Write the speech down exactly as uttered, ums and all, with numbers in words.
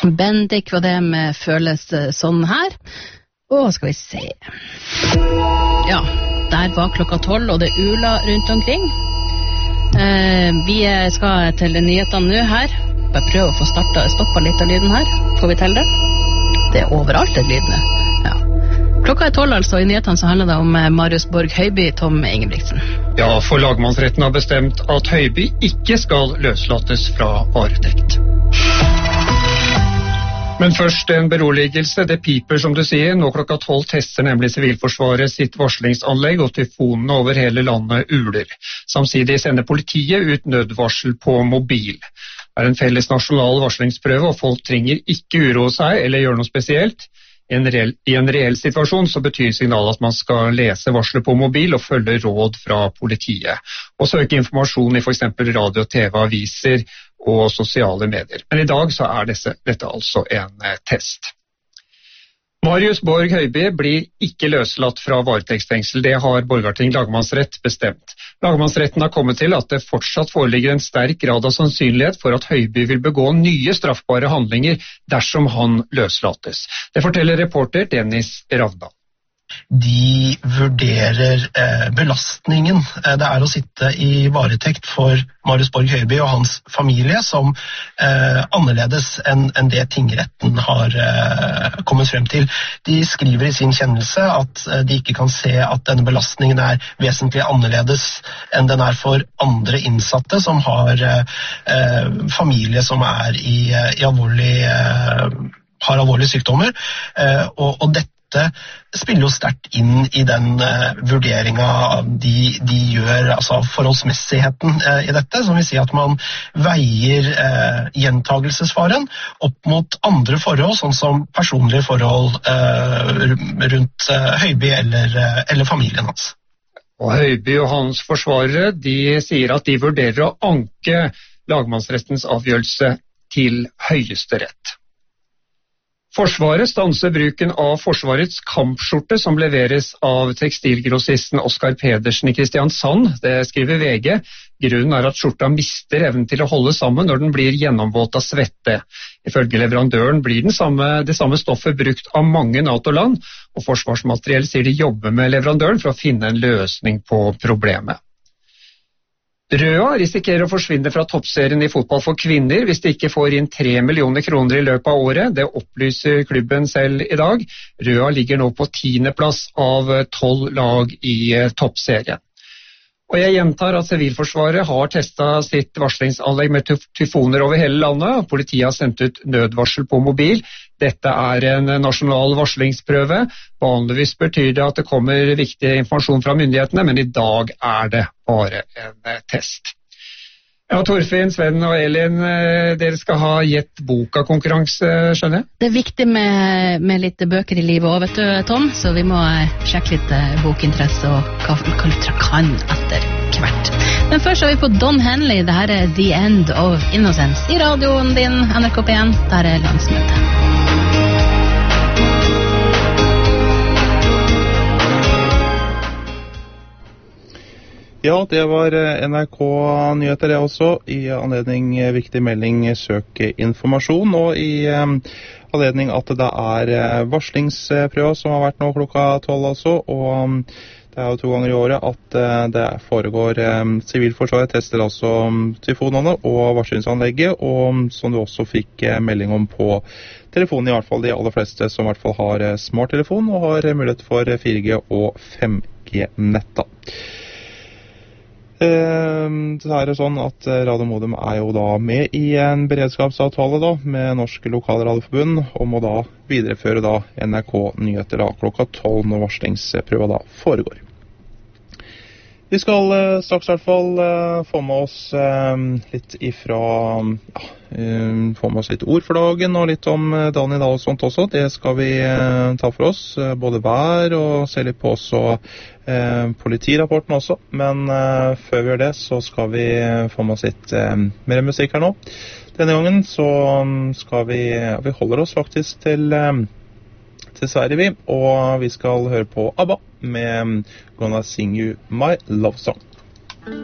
Bendik og dem føles sånn her. Og skal vi se. Ja, der var klokka tolv, og det uler rundt omkring. Eh, vi skal til nyhetene nå her. Bare prøve å få startet, stoppet litt av lyden her. Får vi til det? Det er overalt et lyd nå. Ja. Klokka er tolv, altså. I nyhetene så handler det om Marius Borg Høiby, Tom Ingebrigtsen. Ja, for lagmannsretten har bestemt at Høiby ikke skal løslates fra varetekt. Men først en beroligelse. Det piper, som du sier. Nå klokka tolv tester nemlig Sivilforsvaret sitt varslingsanlegg, og tyfonene over hele landet uler. Samtidig sender politiet ut nødvarsel på mobil. Det er en felles nasjonal varslingsprøve, og folk trenger ikke uroe seg eller gjøre noe spesielt. I en, reell, I en reell situasjon så betyr signalet at man skal lese varsler på mobil og følge råd fra politiet. Og søke informasjon i for eksempel radio, T V, aviser og sosiale medier. Men i dag så er disse, dette altså en eh, test. Marius Borg Høiby blir ikke løslatt fra varetektsfengsel. Det har Borgarting lagmannsrett bestemt. Lagmannsretten har kommet til at det fortsatt foreligger en sterk grad av sannsynlighet for at Høiby vil begå nye straffbare handlinger dersom han løslates. Det forteller reporter Dennis Ravdal. De vurderer eh, belastningen eh, det er å sitte i varetekt for Marius Borg Høiby og hans familie som eh, annerledes enn en det tingretten har eh, kommet frem til. De skriver i sin kjennelse at eh, de ikke kan se at denne belastningen er vesentlig annerledes enn den er for andre innsatte som har eh, familie som er i, i alvorlig, eh, har alvorlige sykdommer, eh, og, og dette Det spiller jo sterkt inn i den uh, vurderingen de, de gjør, altså forholdsmessigheten uh, i dette, som vil si at man veier uh, gjentagelsesfaren opp mot andre forhold, sånn som personlige forhold uh, rundt uh, Høiby eller, uh, eller familien hans. Og Høiby og hans forsvarere, de sier at de vurderer å anke lagmannsrettens avgjørelse til Høyesterett. Forsvaret stanser bruken av Forsvarets kampskjorte som leveres av tekstilgrossisten Oskar Pedersen i Kristiansand. Det skriver V G. Grunnen er at skjorta mister evnen til å holde sammen når den blir gjennomvåt av svette. Ifølge leverandøren blir den samme, det samme stoffet brukt av mange NATO-land, og Forsvarsmateriell sier de jobber med leverandøren for å finne en løsning på problemet. Røa risikerer å forsvinne fra toppserien i fotball for kvinner hvis de ikke får inn tre millioner kroner i løpet av året. Det opplyser klubben selv i dag. Røa ligger nå på tiende plass av tolv lag i toppserien. Og jeg gjentar at Sivilforsvaret har testet sitt varslingsanlegg med tyfoner over hele landet. Politiet har sendt ut nødvarsel på mobil. Dette er en nasjonal varslingsprøve. Vanligvis betyr det at det kommer viktig informasjon fra myndighetene, men i dag er det bare en test. Ja, Torfinn, Sven og Elin, dere skal ha gjett boka-konkurranse, skjønner jeg? Det er viktig med, med litt bøker i livet også, vet du, Tom, så vi må sjekke litt bokinteresse og hva, hva litt kan etter hvert. Men først er vi på Don Henley. Dette er The End of Innocence i radioen din, N R K P en. Der er landsmøtet. Ja, det var N R K-nyheter det også, i anledning viktig melding søk informasjon, og i anledning at det er varslingsprøver som har vært nå klokka tolv altså, og det er jo to ganger i året at det foregår Sivilforsvaret tester altså tyfonene og varslingsanlegget, og som du også fikk melding om på telefonen, i hvert fall de aller fleste som i hvert fall har smarttelefon og har mulighet for fire G og fem G-netta. Det er sånn at Radio Modum er jo da med i en beredskapsavtale da, med Norsk Lokalradioforbund, og må da videreføre da N R K-nyheter da klokka tolv når varslingsprøva da foregår. Vi skal uh, straks i hvert fall uh, få med oss uh, litt ifra, ja, uh, få med oss litt ord for dagen og litt om uh, dagen i dag og sånt også. Det skal vi uh, ta for oss, uh, både vær og se litt på også uh, politirapporten også. Men uh, før vi gjør det så skal vi uh, få med oss litt uh, mer musikk her nå. Denne gangen så skal vi, uh, vi holder oss faktisk til... Uh, til Sverige vi, og vi skal høre på ABBA med Gonna Sing You My Love Song.